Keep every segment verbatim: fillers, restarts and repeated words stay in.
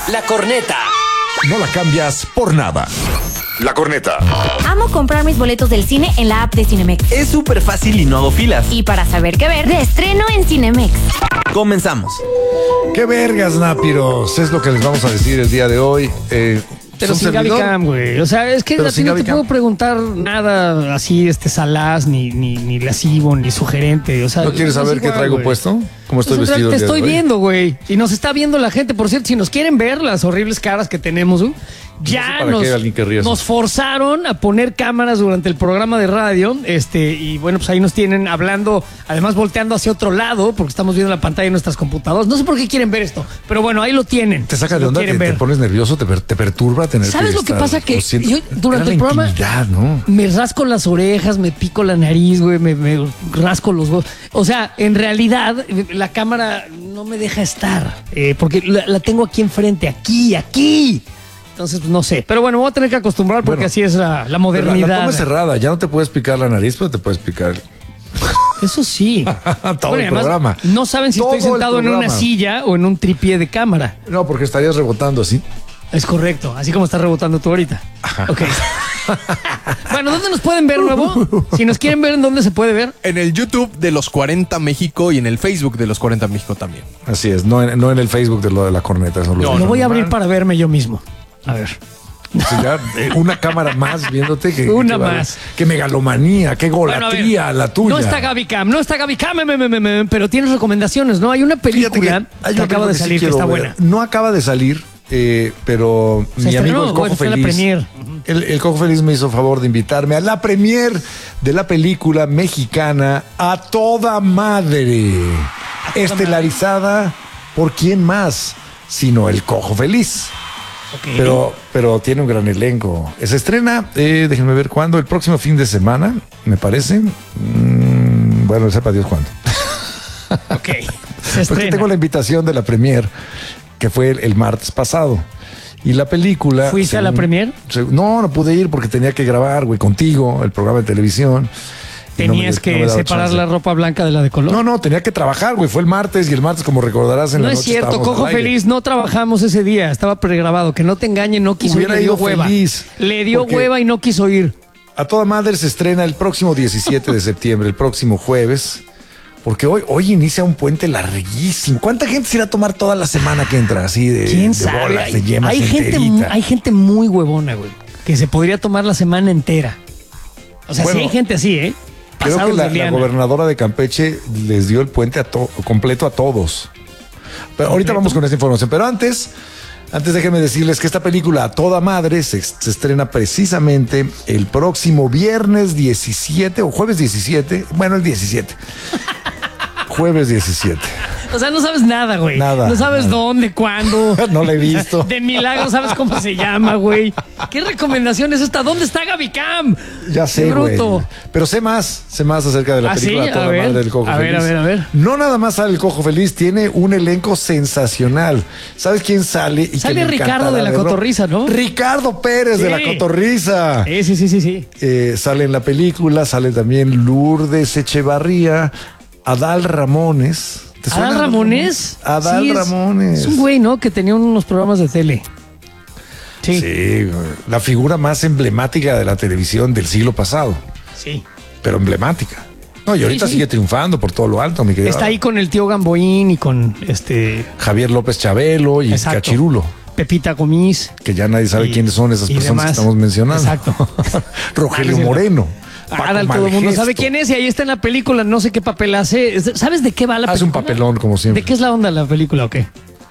La Corneta. No la cambias por nada. La Corneta. Amo comprar mis boletos del cine en la app de Cinemex. Es súper fácil y no hago filas. Y para saber qué ver, de estreno en Cinemex. Comenzamos. ¡Qué vergas, nápiros! Es lo que les vamos a decir el día de hoy. Eh, Pero sin Gaby Cam, güey. O sea, es que Pero a ti sin no Gaby te Cam. puedo preguntar nada así, este, salaz, ni, ni, ni lascivo, ni sugerente. O sea, ¿No quieres es saber igual, qué traigo güey. puesto? ¿Cómo estoy Pues, vestido Te el día estoy de hoy? viendo, güey. Y nos está viendo la gente. Por cierto, si nos quieren ver las horribles caras que tenemos, güey, ya para nos, qué alguien querría eso. nos forzaron a poner cámaras durante el programa de radio. Este, y bueno, pues ahí nos tienen hablando, además volteando hacia otro lado, porque estamos viendo la pantalla de nuestras computadoras. No sé por qué quieren ver esto, pero bueno, ahí lo tienen. Te saca si de lo onda, te, quieren te ver. pones nervioso, te, per- te perturba tener ¿Sabes lo que estar- pasa? Que lo siento. yo durante Era el la programa intimidad, ¿no? me rasco las orejas, me pico la nariz, güey, me, me rasco los huevos. O sea, en realidad la cámara no me deja estar, eh, porque la, la tengo aquí enfrente, aquí, aquí. Entonces, pues, no sé. Pero bueno, me voy a tener que acostumbrar porque Bueno, así es la, la Pero La, modernidad. la toma es cerrada, ya no te puedes picar la nariz, pero te puedes picar Eso sí. todo Bueno, el además, programa. no saben si Todo estoy el sentado en una programa. silla o en un tripié de cámara. No, porque estarías rebotando así. Es correcto, así como estás rebotando tú ahorita. Ok. Bueno, ¿dónde nos pueden ver, nuevo? Si nos quieren ver, ¿en dónde se puede ver? En el YouTube de los cuarenta México y en el Facebook de los cuarenta México también. Así es, no en, no en el Facebook de lo de la corneta. Eso No, Lo voy a abrir para verme yo mismo. A ver. Sí, ya, eh, una cámara más viéndote que Una que- más. Qué megalomanía, qué Bueno, a ver, golatría la tuya. No está Gaby Cam, no está Gaby Cam, me, me, me, me, pero tienes recomendaciones, ¿no? Hay una Fíjate que película hay que una acaba película de sí salir que quiero está ver. buena. No acaba de salir, eh, pero ¿Se mi estrenó? amigo el Cojo Bueno, fue en la Feliz. premier. El, el Cojo Feliz me hizo favor de invitarme a la premier de la película mexicana A Toda Madre, estelarizada por quién más sino el Cojo Feliz. Ok. Pero, pero tiene un gran elenco. Se estrena, eh, déjenme ver cuándo, el próximo fin de semana, me parece. Mm, bueno, sepa Dios cuándo. Ok. Se Porque estrena. tengo la invitación de la premier, que fue el, el martes pasado. Y la película... ¿Fuiste a la premier? según- no, no pude ir porque tenía que grabar, güey, contigo, el programa de televisión. Y no me- Tenías no que me daba separar chance. la ropa blanca de la de color. No, no, tenía que trabajar, güey. Fue el martes y el martes, como recordarás, en No la es noche cierto, estábamos Cojo al aire. Feliz, no trabajamos ese día, estaba pregrabado. Que no te engañen, no quiso Hubiera ir, le dio ido hueva. feliz, Le dio porque- hueva y no quiso ir. A Toda Madre se estrena el próximo diecisiete de septiembre, el próximo jueves, porque hoy, hoy inicia un puente larguísimo. ¿Cuánta gente se irá a tomar toda la semana que entra así de, ¿Quién de sabe? bolas, Hay, de yemas hay gente, enterita? hay gente muy huevona, güey, que se podría tomar la semana entera. O sea, Bueno, sí hay gente así, ¿eh? Creo Pasados que la, de la liana. gobernadora de Campeche les dio el puente a to- completo a todos. Pero ahorita vamos con esta información. Pero antes, antes déjenme decirles que esta película A Toda Madre se, se estrena precisamente el próximo viernes diecisiete o jueves diecisiete. Bueno, el diecisiete. Jueves diecisiete. O sea, no sabes nada, güey. Nada, No sabes nada. dónde, cuándo. No la he visto. De milagro sabes cómo se llama, güey. ¿Qué recomendación es esta? ¿Dónde está Gaby Cam? Ya sé, Qué güey. bruto. Pero sé más, sé más acerca de la ¿Ah, película sí? A Toda A ver, Madre del Cojo a ver, Feliz. a ver, a ver. No nada más sale el Cojo Feliz, tiene un elenco sensacional. ¿Sabes quién sale? Y que Sale me Ricardo encantará de la verlo? Cotorriza, ¿no? Ricardo Pérez de Sí. la Cotorriza. Sí, sí, sí, sí, sí. Eh, sale en la película, sale también Lourdes Echevarría, Adal Ramones. ¿Te suena ¿Adal Ramones? Adal Sí, es- Ramones. Es un güey, ¿no? Que tenía unos programas de tele. Sí. Sí, güey, la figura más emblemática de la televisión del siglo pasado, Sí. pero emblemática. No, y ahorita sí. sigue triunfando por todo lo alto, mi querido. Está ahí con el tío Gamboín y con este Javier López Chabelo y Exacto. Cachirulo, Pepita Gomis. que ya nadie sabe Y- quiénes son esas y personas demás. que estamos mencionando. Exacto. Rogelio Sí, sí. Moreno. Paco Ahora todo el mundo Malgesto. sabe quién es y ahí está en la película. No sé qué papel hace. Es- ¿Sabes de qué va la Hace película? un papelón, como siempre. ¿De qué es la onda la película o qué?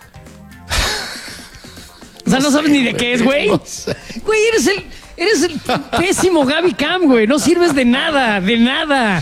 O sea, no, sabes ni de qué es, güey. Güey, eres el, eres el pésimo Gaby Cam, güey. No sirves de nada, de nada.